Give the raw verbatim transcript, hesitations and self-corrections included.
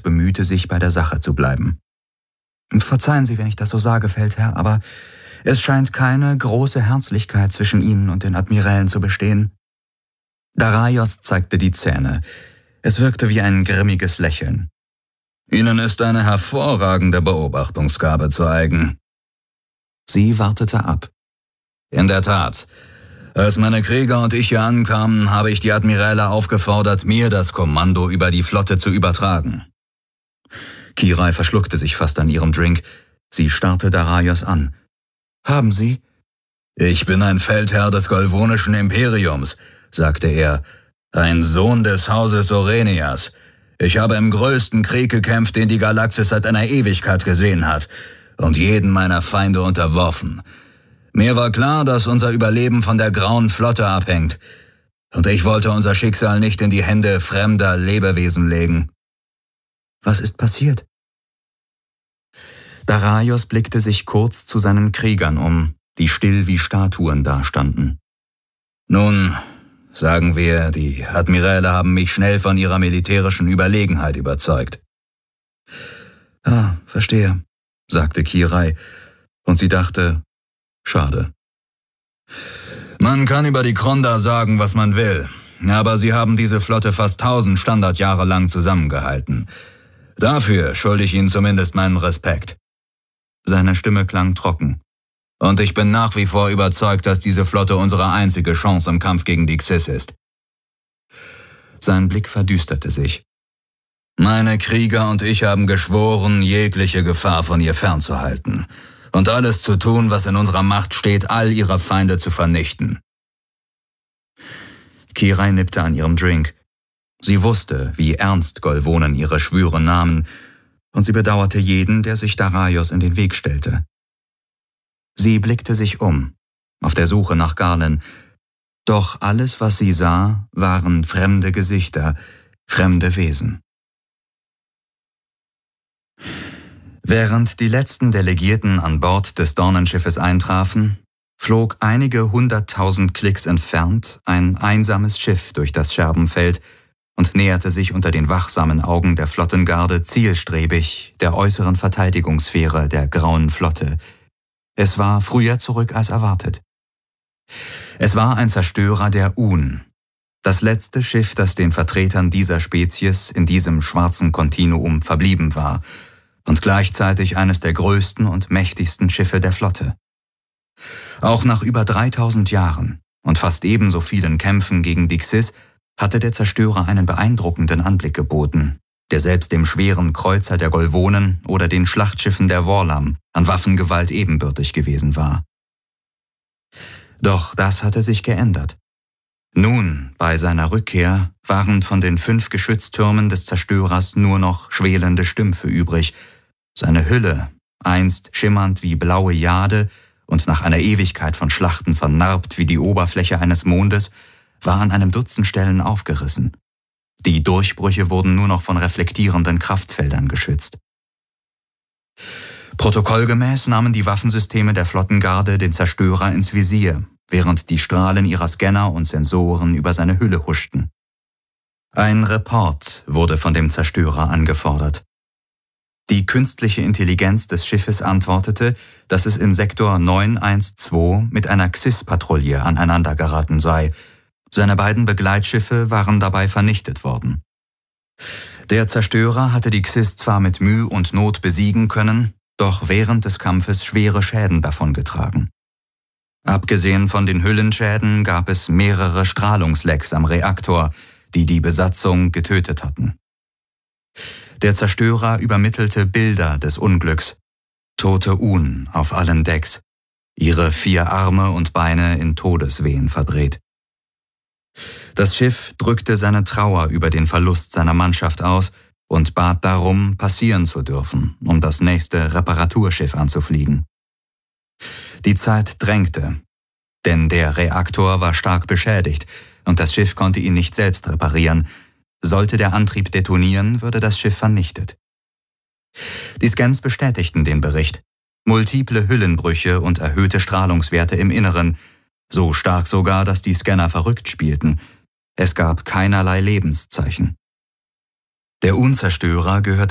und bemühte sich, bei der Sache zu bleiben. »Verzeihen Sie, wenn ich das so sage, Feldherr, aber es scheint keine große Herzlichkeit zwischen Ihnen und den Admirälen zu bestehen.« Dareios zeigte die Zähne. Es wirkte wie ein grimmiges Lächeln. »Ihnen ist eine hervorragende Beobachtungsgabe zu eigen.« Sie wartete ab. »In der Tat. Als meine Krieger und ich hier ankamen, habe ich die Admiräle aufgefordert, mir das Kommando über die Flotte zu übertragen.« Kirai verschluckte sich fast an ihrem Drink. Sie starrte Dareios an. »Haben Sie?« »Ich bin ein Feldherr des Golvonischen Imperiums«, sagte er, »ein Sohn des Hauses Orenias. Ich habe im größten Krieg gekämpft, den die Galaxis seit einer Ewigkeit gesehen hat, und jeden meiner Feinde unterworfen. Mir war klar, dass unser Überleben von der Grauen Flotte abhängt, und ich wollte unser Schicksal nicht in die Hände fremder Lebewesen legen.« »Was ist passiert?« Dareios blickte sich kurz zu seinen Kriegern um, die still wie Statuen dastanden. »Nun, sagen wir, die Admiräle haben mich schnell von ihrer militärischen Überlegenheit überzeugt.« »Ah, verstehe«, sagte Kirai, und sie dachte, schade. »Man kann über die Kronda sagen, was man will, aber sie haben diese Flotte fast tausend Standardjahre lang zusammengehalten. Dafür schulde ich ihnen zumindest meinen Respekt.« Seine Stimme klang trocken. »Und ich bin nach wie vor überzeugt, dass diese Flotte unsere einzige Chance im Kampf gegen die Xyz ist.« Sein Blick verdüsterte sich. »Meine Krieger und ich haben geschworen, jegliche Gefahr von ihr fernzuhalten und alles zu tun, was in unserer Macht steht, all ihre Feinde zu vernichten.« Kirai nippte an ihrem Drink. Sie wusste, wie ernst Golvonen ihre Schwüre nahmen, und sie bedauerte jeden, der sich Dareios in den Weg stellte. Sie blickte sich um, auf der Suche nach Garlen, doch alles, was sie sah, waren fremde Gesichter, fremde Wesen. Während die letzten Delegierten an Bord des Dornenschiffes eintrafen, flog einige hunderttausend Klicks entfernt ein einsames Schiff durch das Scherbenfeld und näherte sich unter den wachsamen Augen der Flottengarde zielstrebig der äußeren Verteidigungssphäre der Grauen Flotte. Es war früher zurück als erwartet. Es war ein Zerstörer der Un, das letzte Schiff, das den Vertretern dieser Spezies in diesem schwarzen Kontinuum verblieben war und gleichzeitig eines der größten und mächtigsten Schiffe der Flotte. Auch nach über dreitausend Jahren und fast ebenso vielen Kämpfen gegen die Xyz hatte der Zerstörer einen beeindruckenden Anblick geboten, der selbst dem schweren Kreuzer der Golvonen oder den Schlachtschiffen der Vorlam an Waffengewalt ebenbürtig gewesen war. Doch das hatte sich geändert. Nun, bei seiner Rückkehr, waren von den fünf Geschütztürmen des Zerstörers nur noch schwelende Stümpfe übrig. Seine Hülle, einst schimmernd wie blaue Jade und nach einer Ewigkeit von Schlachten vernarbt wie die Oberfläche eines Mondes, war an einem Dutzend Stellen aufgerissen. Die Durchbrüche wurden nur noch von reflektierenden Kraftfeldern geschützt. Protokollgemäß nahmen die Waffensysteme der Flottengarde den Zerstörer ins Visier, während die Strahlen ihrer Scanner und Sensoren über seine Hülle huschten. Ein Report wurde von dem Zerstörer angefordert. Die künstliche Intelligenz des Schiffes antwortete, dass es in Sektor neun eins zwei mit einer Xyz-Patrouille aneinandergeraten sei. Seine beiden Begleitschiffe waren dabei vernichtet worden. Der Zerstörer hatte die Xyz zwar mit Mühe und Not besiegen können, doch während des Kampfes schwere Schäden davongetragen. Abgesehen von den Hüllenschäden gab es mehrere Strahlungslecks am Reaktor, die die Besatzung getötet hatten. Der Zerstörer übermittelte Bilder des Unglücks. Tote Un auf allen Decks, ihre vier Arme und Beine in Todeswehen verdreht. Das Schiff drückte seine Trauer über den Verlust seiner Mannschaft aus und bat darum, passieren zu dürfen, um das nächste Reparaturschiff anzufliegen. Die Zeit drängte, denn der Reaktor war stark beschädigt und das Schiff konnte ihn nicht selbst reparieren. Sollte der Antrieb detonieren, würde das Schiff vernichtet. Die Scans bestätigten den Bericht. Multiple Hüllenbrüche und erhöhte Strahlungswerte im Inneren, so stark sogar, dass die Scanner verrückt spielten. Es gab keinerlei Lebenszeichen. Der Unzerstörer gehörte